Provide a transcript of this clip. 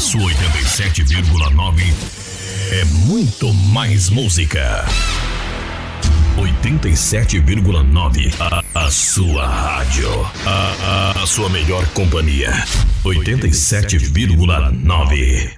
sua 87,9 é muito mais música. 87,9, a sua rádio. A sua melhor companhia. 87,9.